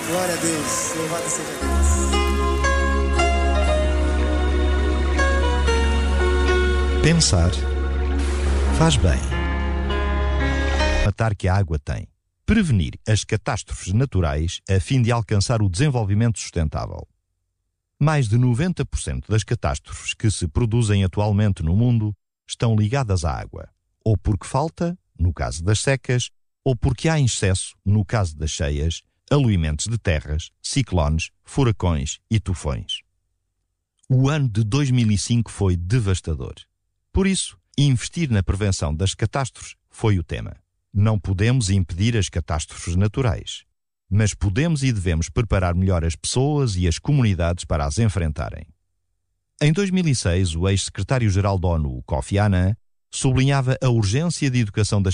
Glória a Deus, louvado seja Deus. Pensar faz bem. Matar que a água tem. Prevenir as catástrofes naturais a fim de alcançar o desenvolvimento sustentável. Mais de 90% das catástrofes que se produzem atualmente no mundo estão ligadas à água, ou porque falta, no caso das secas, ou porque há excesso, no caso das cheias, aluimentos de terras, ciclones, furacões e tufões. O ano de 2005 foi devastador. Por isso, investir na prevenção das catástrofes foi o tema. Não podemos impedir as catástrofes naturais, mas podemos e devemos preparar melhor as pessoas e as comunidades para as enfrentarem. Em 2006, o ex-secretário-geral da ONU, Kofi Annan, sublinhava a urgência de educação das